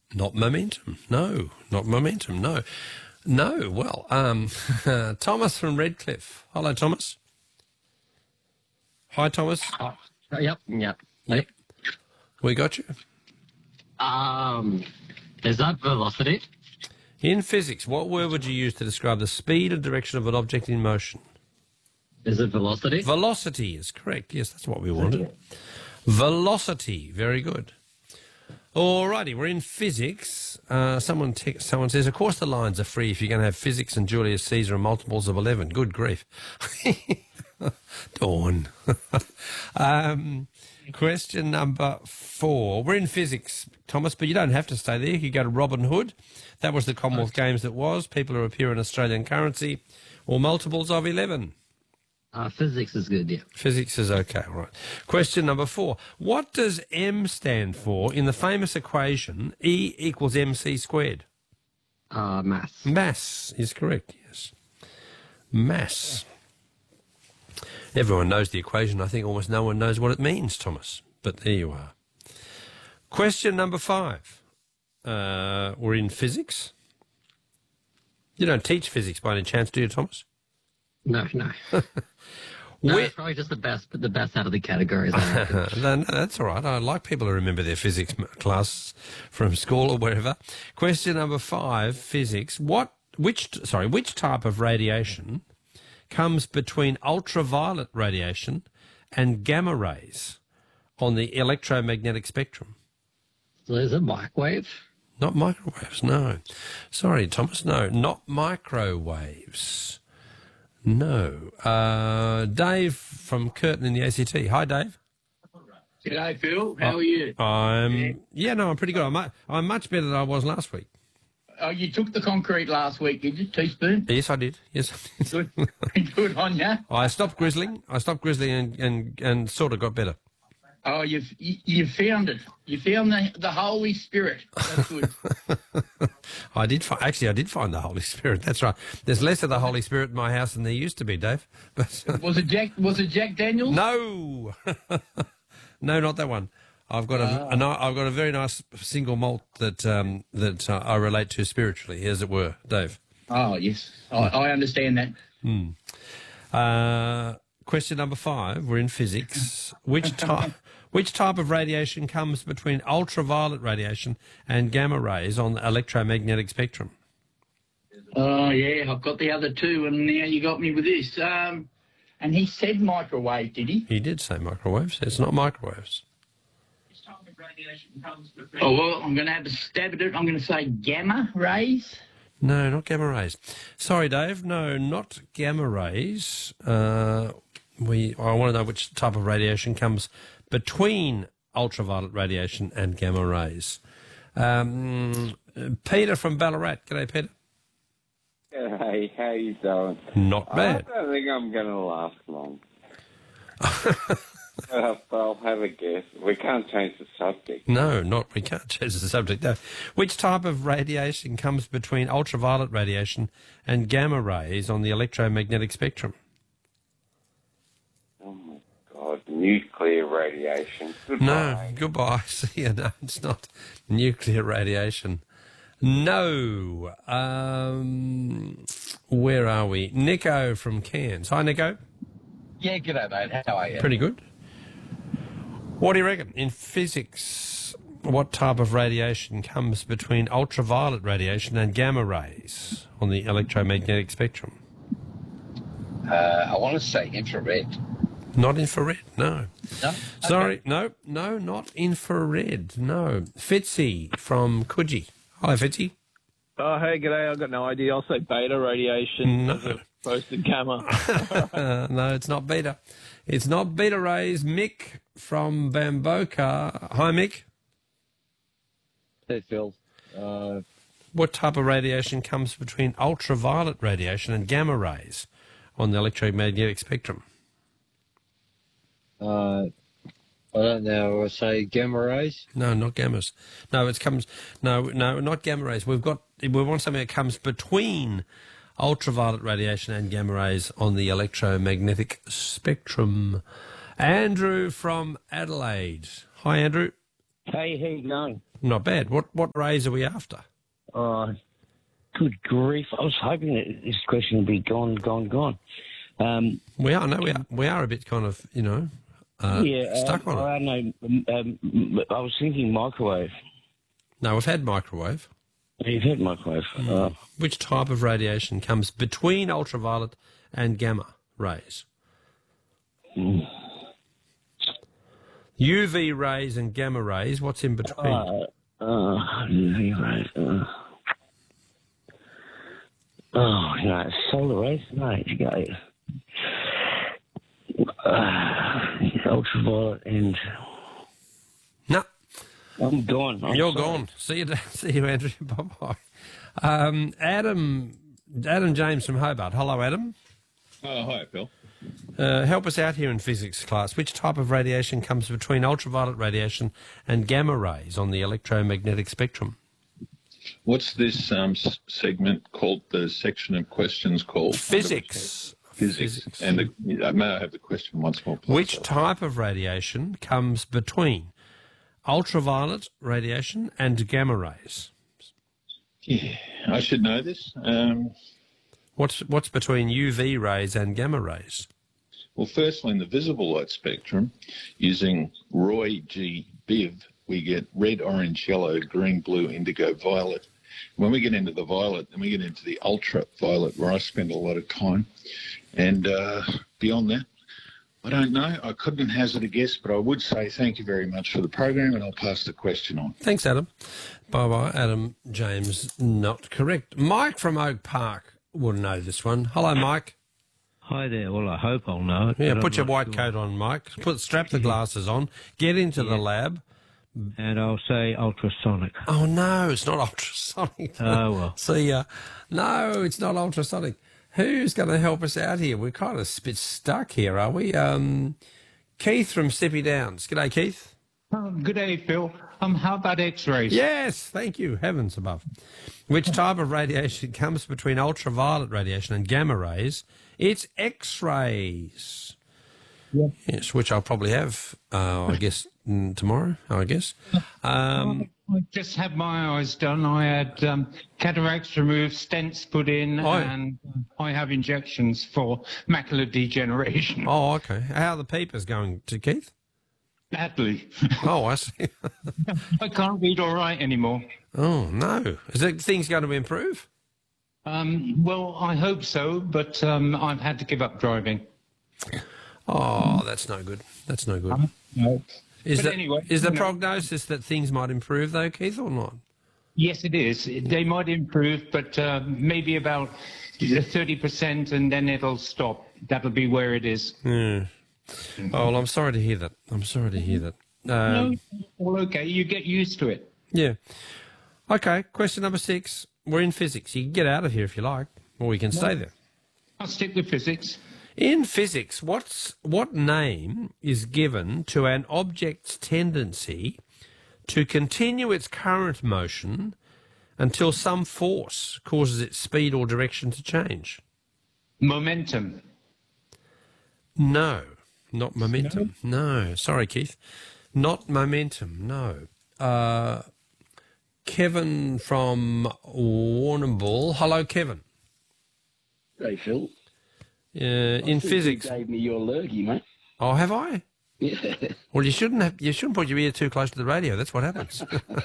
Not momentum. No, not momentum. No. No. Well, Thomas from Redcliffe. Hello, Thomas. Hi, Thomas. Yep. We got you. Is that velocity? In physics, what word would you use to describe the speed and direction of an object in motion? Is it velocity? Velocity is correct. Yes, that's what we wanted. Velocity. Very good. All righty, we're in physics. Someone says, of course the lines are free if you're going to have physics and Julius Caesar and multiples of 11. Good grief. Dawn. Question number 4. We're in physics, Thomas, but you don't have to stay there. You could go to Robin Hood. That was the Commonwealth Games that was. People who appear in Australian currency or multiples of 11. Physics is good, yeah. Physics is okay, all right. Question number 4. What does M stand for in the famous equation E equals MC squared? Mass. Mass is correct, yes. Mass. Everyone knows the equation. I think almost no one knows what it means, Thomas. But there you are. Question number 5. We're in physics. You don't teach physics by any chance, do you, Thomas? No. No, it's probably just the best out of the categories. No, that's all right. I like people who remember their physics class from school or wherever. Question number 5, physics. Which type of radiation comes between ultraviolet radiation and gamma rays on the electromagnetic spectrum? So is it microwave? Not microwaves, no. Sorry, Thomas, no. Not microwaves. No. Dave from Curtin in the ACT. Hi, Dave. G'day, Phil. How are you? I'm pretty good. I'm much better than I was last week. Oh, you took the concrete last week, did you, teaspoon? Yes, I did. Yes. Good. Good on you. I stopped grizzling. And sort of got better. Oh, you found it. You found the Holy Spirit. That's good. I did find the Holy Spirit. That's right. There's less of the Holy Spirit in my house than there used to be, Dave. But Was it Jack Daniels? no, no, not that one. I've got a very nice single malt that I relate to spiritually, as it were, Dave. Oh yes, I understand that. Question number 5. We're in physics. Which type of radiation comes between ultraviolet radiation and gamma rays on the electromagnetic spectrum? Oh yeah, I've got the other two, and now you got me with this. And he said microwave, did he? He did say microwaves. It's not microwaves. Oh well, I'm going to have a stab at it. I'm going to say gamma rays. No, not gamma rays. Sorry, Dave. No, not gamma rays. I want to know which type of radiation comes between ultraviolet radiation and gamma rays. Peter from Ballarat. G'day, Peter. Hey, how you doing? Not bad. I don't think I'm going to last long. I'll have a guess. We can't change the subject. No, we can't change the subject. No. Which type of radiation comes between ultraviolet radiation and gamma rays on the electromagnetic spectrum? Oh, my God. Nuclear radiation. Goodbye. No, goodbye. See you. No, it's not nuclear radiation. No. Where are we? Nico from Cairns. Hi, Nico. Yeah, g'day, mate. How are you? Pretty good. What do you reckon? In physics, what type of radiation comes between ultraviolet radiation and gamma rays on the electromagnetic spectrum? I want to say infrared. Not infrared, no. No? Sorry, no, not infrared, no. Fitzy from Coogee. Hi, Fitzy. Oh, hey, g'day. I've got no idea. I'll say beta radiation. No. As opposed to gamma. No, it's not beta. It's not beta rays. Mick from Bamboka. Hi, Mick. Hey, Phil. What type of radiation comes between ultraviolet radiation and gamma rays on the electromagnetic spectrum? I don't know. I say gamma rays. No, not gammas. No, not gamma rays. We want something that comes between ultraviolet radiation and gamma rays on the electromagnetic spectrum. Andrew from Adelaide. Hi, Andrew. Hey, how you going? Not bad. What rays are we after? Good grief. I was hoping that this question would be gone. We are. No, we are a bit kind of, stuck on it. I don't know. I was thinking microwave. No, we've had microwave. You've had microwave. Which type of radiation comes between ultraviolet and gamma rays? UV rays and gamma rays, what's in between? UV rays. Solar rays? No, you go. Ultraviolet and... No. I'm gone. You're gone. See you, Andrew. Bye-bye. Adam James from Hobart. Hello, Adam. Oh, hi, Phil. Help us out here in physics class. Which type of radiation comes between ultraviolet radiation and gamma rays on the electromagnetic spectrum? What's this segment called, the section of questions called? Physics. Physics. And may I have the question once more, please? Which type of radiation comes between ultraviolet radiation and gamma rays? Yeah, I should know this. What's between UV rays and gamma rays? Well, firstly, in the visible light spectrum, using Roy G. Biv, we get red, orange, yellow, green, blue, indigo, violet. When we get into the violet, then we get into the ultraviolet, where I spend a lot of time. And beyond that, I don't know. I couldn't hazard a guess, but I would say thank you very much for the program, and I'll pass the question on. Thanks, Adam. Bye-bye, Adam James. Not correct. Mike from Oak Park will know this one. Hello, Mike. Hi there. Well, I hope I'll know it. Yeah, put your white coat on, Mike. Strap the glasses on. Get into the lab. And I'll say ultrasonic. Oh, no, it's not ultrasonic. Oh, well. See ya. No, it's not ultrasonic. Who's going to help us out here? We're kind of a bit stuck here, are we? Keith from Steppy Downs. G'day, Keith. Good day, Phil. How about X-rays? Yes, thank you. Heavens above. Which type of radiation comes between ultraviolet radiation and gamma rays? It's X-rays. Yeah. Yes, which I'll probably have, I guess, tomorrow, I guess. I just had my eyes done. I had cataracts removed, stents put in, and I have injections for macular degeneration. Oh, okay. How are the peepers going to Keith? Badly. Oh, I see. I can't read or write anymore. Oh, no. Is things going to improve? Well, I hope so, but I've had to give up driving. Oh, that's no good. That's no good. No. Is Anyway, the prognosis that things might improve, though, Keith, or not? Yes, it is. They might improve, but maybe about 30%, and then it'll stop. That'll be where it is. Yeah. Oh, well, I'm sorry to hear that. No, all okay. You get used to it. Yeah. Okay, question number 6. We're in physics. You can get out of here if you like, or we can stay there. I'll stick with physics. In physics, what name is given to an object's tendency to continue its current motion until some force causes its speed or direction to change? Momentum. No, not momentum. No, sorry, Keith. Not momentum, no. Kevin from Warrnambool. Hello, Kevin. Hey, Phil. In physics. You gave me your lurgy, mate. Oh, have I? Yeah. Well, you shouldn't put your ear too close to the radio. That's what happens.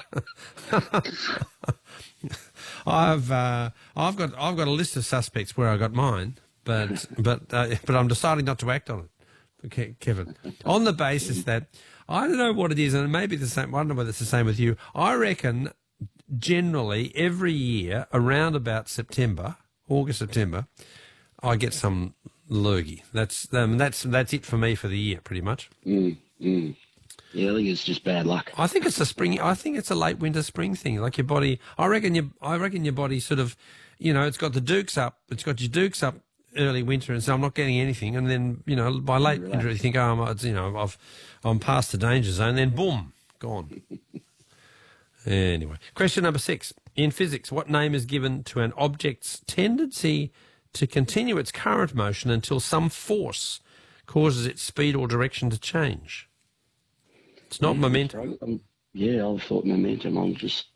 I've got a list of suspects where I got mine, but I'm deciding not to act on it. Okay, Kevin, on the basis that I don't know what it is, and maybe the same. I don't know whether it's the same with you. I reckon generally every year around about August, September, I get some lurgy. That's it for me for the year, pretty much. Yeah, I think it's just bad luck. I think it's a spring. I think it's a late winter spring thing. Like your body, I reckon your body sort of, it's got the dukes up. It's got your dukes up early winter, and so I'm not getting anything. And then by late winter you think, I'm past the danger zone. Then boom, gone. Anyway, question number 6. In physics, what name is given to an object's tendency to continue its current motion until some force causes its speed or direction to change? It's not momentum. Yeah, I thought momentum. I'm just